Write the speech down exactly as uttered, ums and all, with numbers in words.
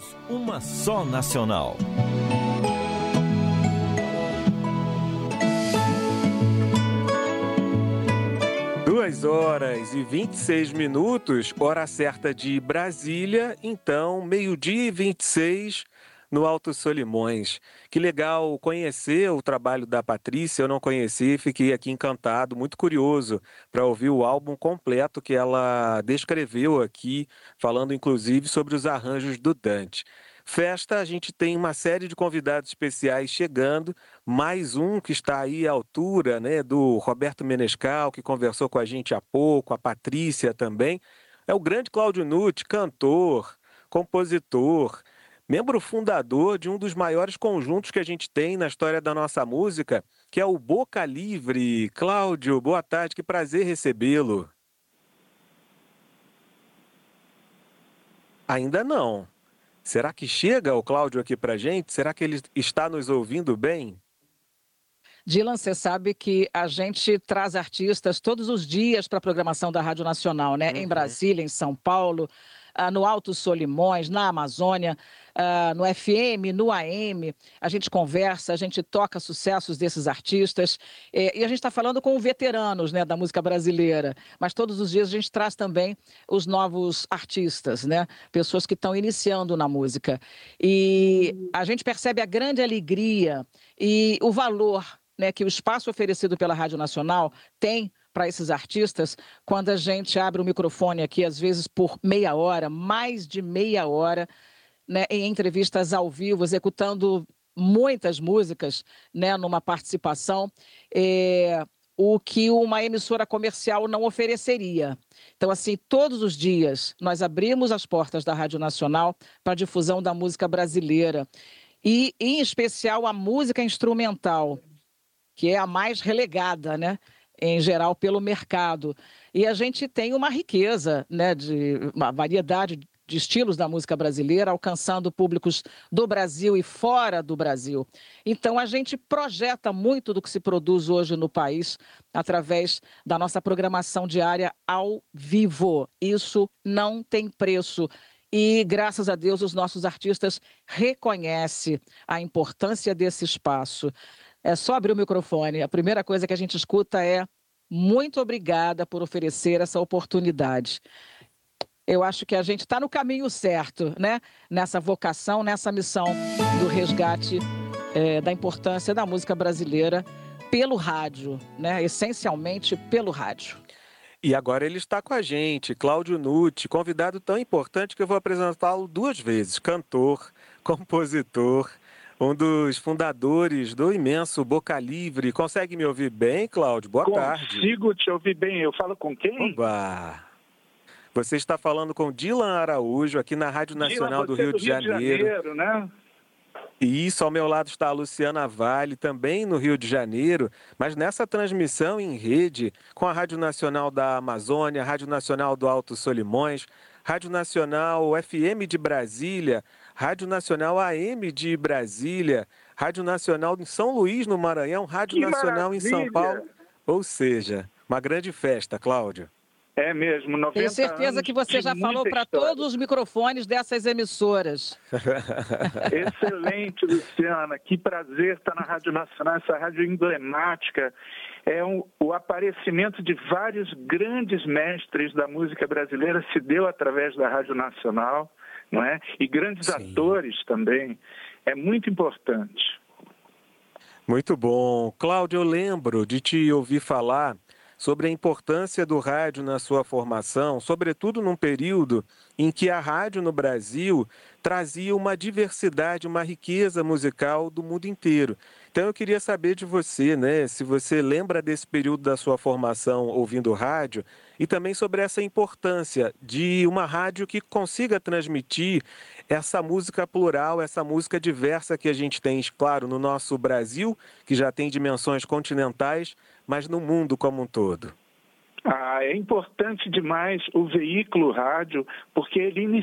uma só nacional. Duas horas e vinte e seis minutos, hora certa de Brasília, então meio-dia e vinte e seis no Alto Solimões. Que legal conhecer o trabalho da Patrícia, eu não conheci, fiquei aqui encantado, muito curioso para ouvir o álbum completo que ela descreveu aqui, falando inclusive sobre os arranjos do Dante. Festa, a gente tem uma série de convidados especiais chegando, mais um que está aí à altura, né, do Roberto Menescal, que conversou com a gente há pouco, a Patrícia também. É o grande Cláudio Nutt, cantor, compositor, membro fundador de um dos maiores conjuntos que a gente tem na história da nossa música, que é o Boca Livre. Cláudio, boa tarde, que prazer recebê-lo. Ainda não. Será que chega o Cláudio aqui pra gente? Será que ele está nos ouvindo bem? Dylan, você sabe que a gente traz artistas todos os dias para a programação da Rádio Nacional, né? Uhum. Em Brasília, em São Paulo, uh, no Alto Solimões, na Amazônia, uh, no F M, no A M. A gente conversa, a gente toca sucessos desses artistas. Eh, e a gente está falando com veteranos, né, da música brasileira. Mas todos os dias a gente traz também os novos artistas, né? Pessoas que estão iniciando na música. E a gente percebe a grande alegria e o valor, né, que o espaço oferecido pela Rádio Nacional tem para esses artistas, quando a gente abre o microfone aqui, às vezes por meia hora, mais de meia hora, né, em entrevistas ao vivo, executando muitas músicas, né, numa participação, é, o que uma emissora comercial não ofereceria. Então, assim, todos os dias nós abrimos as portas da Rádio Nacional para a difusão da música brasileira e, em especial, a música instrumental, que é a mais relegada, né, em geral, pelo mercado. E a gente tem uma riqueza, né, de uma variedade de estilos da música brasileira, alcançando públicos do Brasil e fora do Brasil. Então, a gente projeta muito do que se produz hoje no país através da nossa programação diária ao vivo. Isso não tem preço. E, graças a Deus, os nossos artistas reconhecem a importância desse espaço. É só abrir o microfone. A primeira coisa que a gente escuta é: muito obrigada por oferecer essa oportunidade. Eu acho que a gente está no caminho certo, né? Nessa vocação, nessa missão do resgate é, da importância da música brasileira pelo rádio, né? Essencialmente pelo rádio. E agora ele está com a gente, Cláudio Nutt, convidado tão importante que eu vou apresentá-lo duas vezes. Cantor, compositor, um dos fundadores do imenso Boca Livre. Consegue me ouvir bem, Cláudio? Boa tarde. Consigo te ouvir bem. Eu falo com quem? Oba! Você está falando com Dylan Araújo, aqui na Rádio Nacional Dylan, do você Rio é do de Rio de Janeiro. Janeiro, né? E isso, ao meu lado está a Luciana Vale, também no Rio de Janeiro, mas nessa transmissão em rede com a Rádio Nacional da Amazônia, Rádio Nacional do Alto Solimões, Rádio Nacional F M de Brasília, Rádio Nacional A M de Brasília, Rádio Nacional em São Luís, no Maranhão, Rádio Que Nacional em São maravilha! Paulo. Ou seja, uma grande festa, Cláudio. É mesmo, noventa Tenho certeza anos que você de já falou muita para história. todos os microfones dessas emissoras. Excelente, Luciana. Que prazer estar na Rádio Nacional, essa rádio emblemática. É um, o aparecimento de vários grandes mestres da música brasileira se deu através da Rádio Nacional, não é? E grandes Sim. atores também. É muito importante. Muito bom. Cláudio, eu lembro de te ouvir falar sobre a importância do rádio na sua formação, sobretudo num período em que a rádio no Brasil trazia uma diversidade, uma riqueza musical do mundo inteiro. Então eu queria saber de você, né, se você lembra desse período da sua formação ouvindo rádio e também sobre essa importância de uma rádio que consiga transmitir essa música plural, essa música diversa que a gente tem, claro, no nosso Brasil, que já tem dimensões continentais, mas no mundo como um todo. Ah, é importante demais o veículo rádio, porque ele